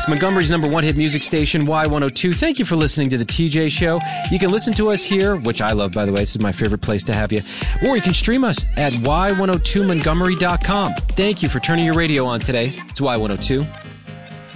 It's Montgomery's number one hit music station, Y102. Thank you for listening to The TJ Show. You can listen to us here, which I love, by the way. This is my favorite place to have you. Or you can stream us at y102montgomery.com. Thank you for turning your radio on today. It's Y102.